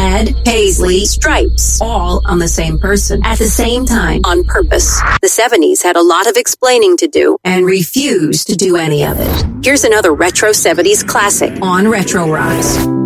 Plaid, paisley, stripes, all on the same person at the same time on purpose. The 70s had a lot of explaining to do and refused to do any of it. Here's another retro 70s classic on Retro Rocks.